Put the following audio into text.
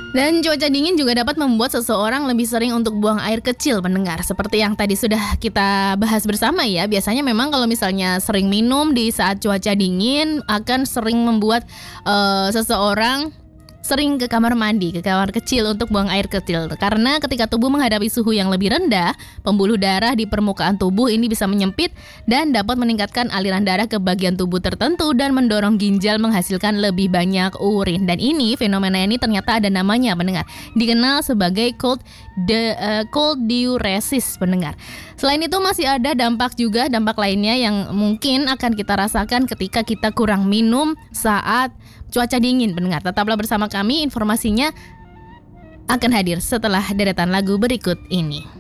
Dan cuaca dingin juga dapat membuat seseorang lebih sering untuk buang air kecil, pendengar. Seperti yang tadi sudah kita bahas bersama ya. Biasanya memang kalau misalnya sering minum di saat cuaca dingin akan sering membuat seseorang sering ke kamar mandi, ke kamar kecil untuk buang air kecil. Karena ketika tubuh menghadapi suhu yang lebih rendah, pembuluh darah di permukaan tubuh ini bisa menyempit dan dapat meningkatkan aliran darah ke bagian tubuh tertentu dan mendorong ginjal menghasilkan lebih banyak urin. Dan fenomena ini ternyata ada namanya, pendengar. Dikenal sebagai cold diuresis, pendengar. Selain itu masih ada dampak lainnya yang mungkin akan kita rasakan ketika kita kurang minum saat cuaca dingin, pendengar. Tetaplah bersama kami, informasinya akan hadir setelah deretan lagu berikut ini.